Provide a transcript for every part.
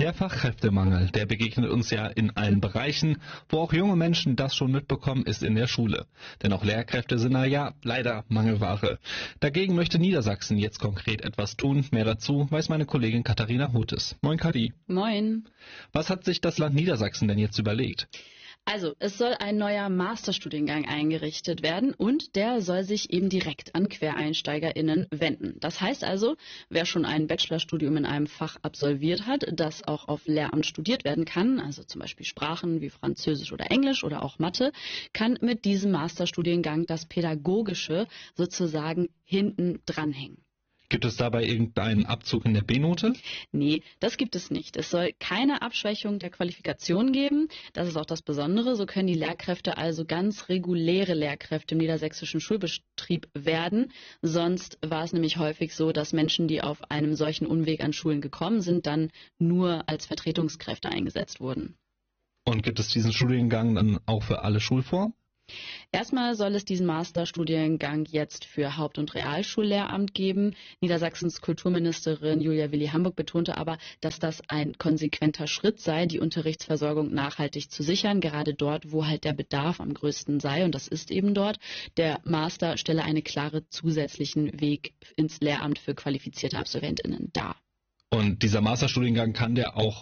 Der Fachkräftemangel, der begegnet uns ja in allen Bereichen. Wo auch junge Menschen das schon mitbekommen, ist in der Schule. Denn auch Lehrkräfte sind leider Mangelware. Dagegen möchte Niedersachsen jetzt konkret etwas tun. Mehr dazu weiß meine Kollegin Katharina Hutes. Moin Kati. Moin. Was hat sich das Land Niedersachsen denn jetzt überlegt? Also, es soll ein neuer Masterstudiengang eingerichtet werden und der soll sich eben direkt an QuereinsteigerInnen wenden. Das heißt also, wer schon ein Bachelorstudium in einem Fach absolviert hat, das auch auf Lehramt studiert werden kann, also zum Beispiel Sprachen wie Französisch oder Englisch oder auch Mathe, kann mit diesem Masterstudiengang das Pädagogische sozusagen hinten dranhängen. Gibt es dabei irgendeinen Abzug in der B-Note? Nee, das gibt es nicht. Es soll keine Abschwächung der Qualifikation geben. Das ist auch das Besondere. So können die Lehrkräfte also ganz reguläre Lehrkräfte im niedersächsischen Schulbetrieb werden. Sonst war es nämlich häufig so, dass Menschen, die auf einem solchen Umweg an Schulen gekommen sind, dann nur als Vertretungskräfte eingesetzt wurden. Und gibt es diesen Studiengang dann auch für alle Schulformen? Erstmal soll es diesen Masterstudiengang jetzt für Haupt- und Realschullehramt geben. Niedersachsens Kulturministerin Julia Willi-Hamburg betonte aber, dass das ein konsequenter Schritt sei, die Unterrichtsversorgung nachhaltig zu sichern, gerade dort, wo halt der Bedarf am größten sei. Und das ist eben dort. Der Master stelle einen klaren zusätzlichen Weg ins Lehramt für qualifizierte AbsolventInnen dar. Und dieser Masterstudiengang kann der auch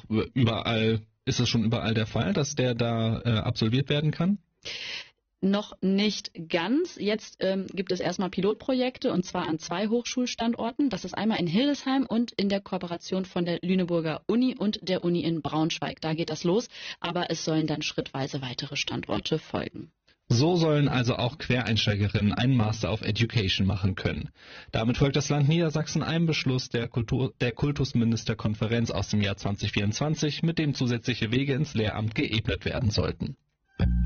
ist es schon überall der Fall, dass der da absolviert werden kann? Noch nicht ganz. Jetzt gibt es erstmal Pilotprojekte und zwar an 2 Hochschulstandorten. Das ist einmal in Hildesheim und in der Kooperation von der Lüneburger Uni und der Uni in Braunschweig. Da geht das los, aber es sollen dann schrittweise weitere Standorte folgen. So sollen also auch Quereinsteigerinnen einen Master of Education machen können. Damit folgt das Land Niedersachsen einem Beschluss der Kultusministerkonferenz aus dem Jahr 2024, mit dem zusätzliche Wege ins Lehramt geebnet werden sollten.